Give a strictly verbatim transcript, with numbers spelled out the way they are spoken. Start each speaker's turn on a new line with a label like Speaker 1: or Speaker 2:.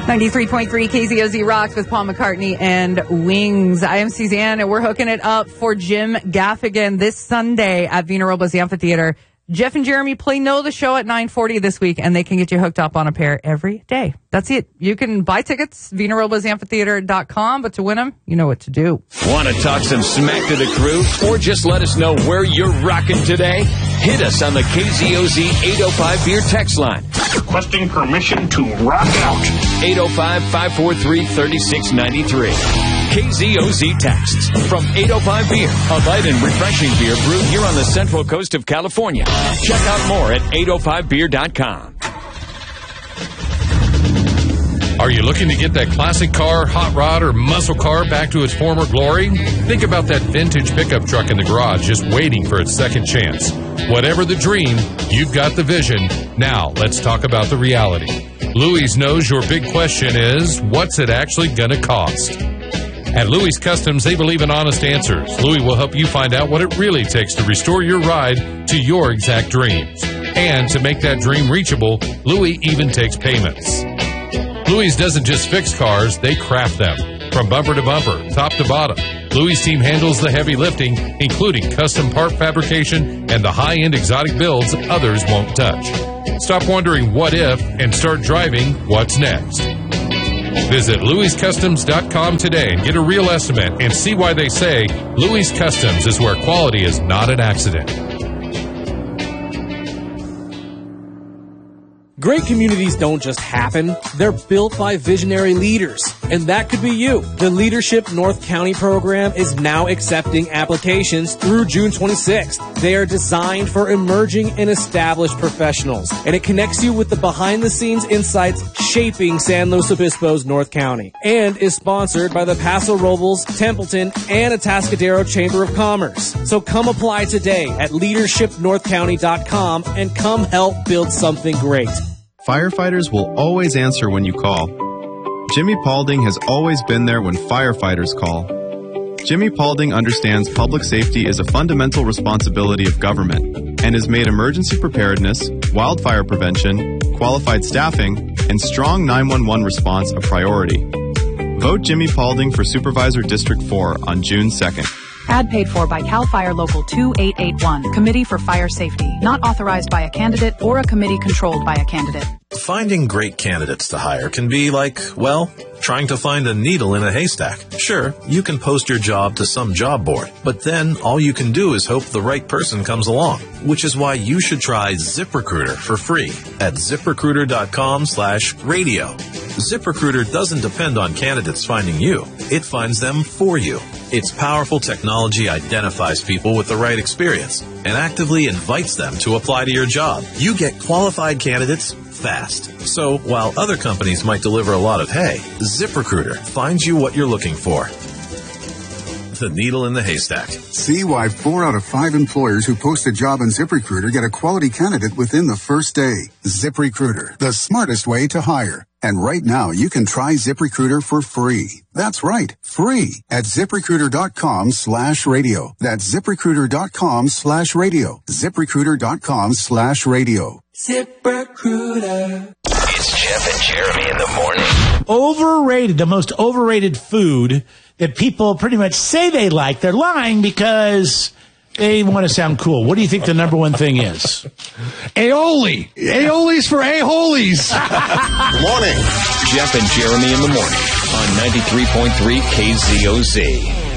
Speaker 1: ninety-three point three K Z O Z Rocks with Paul McCartney and Wings. I am Suzanne, and we're hooking it up for Jim Gaffigan this Sunday at Vina Robles Amphitheater. Jeff and Jeremy play Know the Show at nine forty this week, and they can get you hooked up on a pair every day. That's it. You can buy tickets, vina robles amphitheater dot com, but to win them, you know what to do.
Speaker 2: Want to talk some smack to the crew? Or just let us know where you're rocking today? Hit us on the K Z O Z eight oh five Beer text line.
Speaker 3: Requesting permission to rock out.
Speaker 2: eight oh five, five four three, three six nine three. K Z O Z texts from eight oh five Beer, a light and refreshing beer brewed here on the central coast of California. Check out more at eight oh five beer dot com.
Speaker 4: Are you looking to get that classic car, hot rod, or muscle car back to its former glory? Think about that vintage pickup truck in the garage just waiting for its second chance. Whatever the dream, you've got the vision. Now, let's talk about the reality. Louis knows your big question is, what's it actually going to cost? At Louis Customs, they believe in honest answers. Louis will help you find out what it really takes to restore your ride to your exact dreams. And to make that dream reachable, Louis even takes payments. Louis doesn't just fix cars, they craft them. From bumper to bumper, top to bottom, Louis' team handles the heavy lifting, including custom part fabrication and the high-end exotic builds others won't touch. Stop wondering what if and start driving what's next. Visit louis customs dot com today and get a real estimate and see why they say Louis Customs is where quality is not an accident.
Speaker 5: Great communities don't just happen, they're built by visionary leaders. And that could be you. The Leadership North County program is now accepting applications through June twenty-sixth. They are designed for emerging and established professionals. And it connects you with the behind-the-scenes insights shaping San Luis Obispo's North County. And is sponsored by the Paso Robles, Templeton, and Atascadero Chamber of Commerce. So come apply today at leadership north county dot com and come help build something great.
Speaker 6: Firefighters will always answer when you call. Jimmy Paulding has always been there when firefighters call. Jimmy Paulding understands public safety is a fundamental responsibility of government and has made emergency preparedness, wildfire prevention, qualified staffing, and strong nine one one response a priority. Vote Jimmy Paulding for Supervisor District four on June second.
Speaker 7: Ad paid for by CAL FIRE Local two eight eight one, Committee for Fire Safety, not authorized by a candidate or a committee controlled by a candidate.
Speaker 8: Finding great candidates to hire can be like, well, trying to find a needle in a haystack. Sure, you can post your job to some job board, but then all you can do is hope the right person comes along, which is why you should try ZipRecruiter for free at ziprecruiter dot com slash radio. ZipRecruiter doesn't depend on candidates finding you. It finds them for you. Its powerful technology identifies people with the right experience and actively invites them to apply to your job. You get qualified candidates fast. So while other companies might deliver a lot of hay, ZipRecruiter finds you what you're looking for. The needle in the haystack.
Speaker 9: See why four out of five employers who post a job on ZipRecruiter get a quality candidate within the first day. ZipRecruiter, the smartest way to hire. And right now, you can try ZipRecruiter for free. That's right, free at ziprecruiter dot com slash radio. That's ziprecruiter dot com slash radio. ziprecruiter dot com slash radio.
Speaker 10: ZipRecruiter. It's Jeff and Jeremy in the morning.
Speaker 11: Overrated, the most overrated food that people pretty much say they like. They're lying because they want to sound cool. What do you think the number one thing is?
Speaker 12: Aioli. Aioli's for a-holies.
Speaker 2: Morning. Jeff and Jeremy in the morning on ninety-three point three K Z O Z.